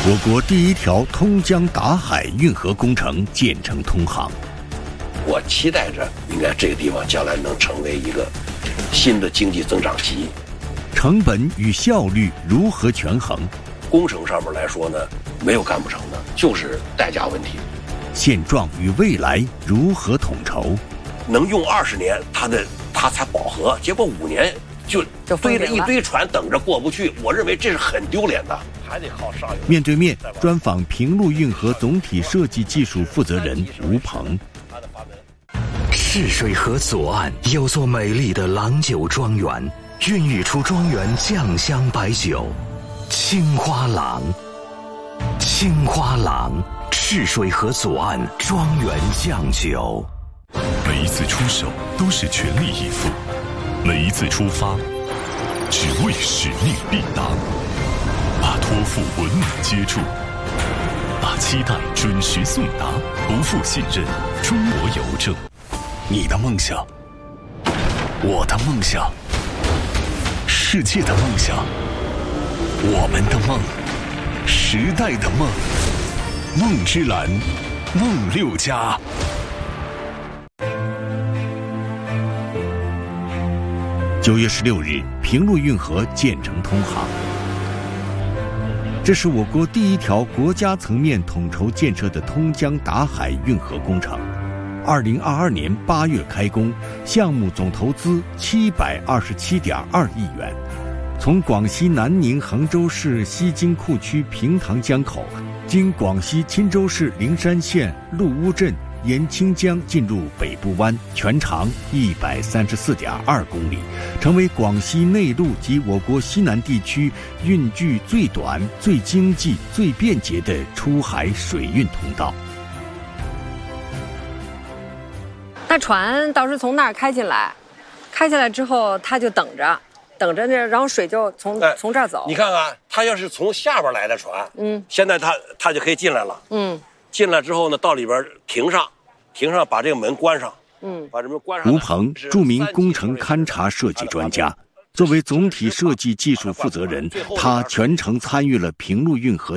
我国第一条通江达海运河工程建成通航。 我期待着，应该这个地方将来能成为一个新的经济增长极。 成本与效率如何权衡？ 工程上面来说呢，没有干不成的，就是代价问题。 现状与未来如何统筹？ 能用20年，它才饱和，结果5年就堆着一堆船等着过不去，我认为这是很丢脸的。还得靠上游。 面对面专访平陆运河总体设计技术负责人吴鹏。 赤水河左岸有座美丽的郎酒庄园，孕育出庄园酱香白酒青花郎。青花郎，赤水河左岸庄园酱酒。 每一次出手都是全力以赴，每一次出发只为使命必达，把托付稳稳接住，把期待准时送达，不负信任。中国邮政。 你的梦想，我的梦想，世界的梦想，我们的梦，时代的梦，梦之蓝，梦6家。 9月16日，平陆运河建成通航。这是我国第一条国家层面统筹建设的通江达海运河工程。2022年8月开工，项目总投资727.2亿元。从广西南宁衡州市西京库区平塘江口，经广西钦州市灵山县陆乌镇沿清江进入北部湾，全长134.2公里，成为广西内陆及我国西南地区运距最短、最经济、最便捷的出海水运通道。 那船倒是从那儿开进来，开进来之后，他就等着那，然后水就从这儿走。 你看看，他要是从下边来的船，现在他就可以进来了，进来之后呢，到里边停上，把这个门关上，把这门关上。 吴鹏，著名工程勘察设计专家，作为总体设计技术负责人，他全程参与了平陆运河